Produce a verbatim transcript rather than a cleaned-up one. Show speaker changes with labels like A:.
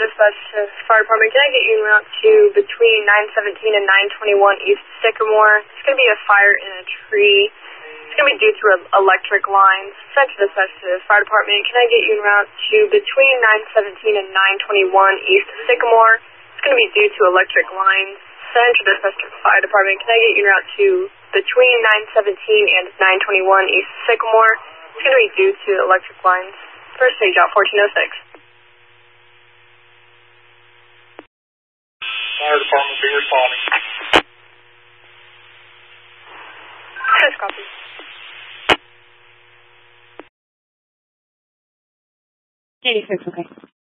A: dispatch to fire department. Can I get you out to between nine seventeen and nine twenty-one East Sycamore? It's going to be a fire in a tree. It's going to be due to electric lines. Central dispatch to fire department. Can I get you out to between nine seventeen and nine twenty-one East Sycamore? It's going to be due to electric lines. Central dispatch to fire department. Can I get you out to between nine seventeen and nine twenty-one East Sycamore? It's going to be due to electric lines. First stage out fourteen oh six.
B: Fire department be responding.
A: Yes, copy.
C: eighty-six, okay.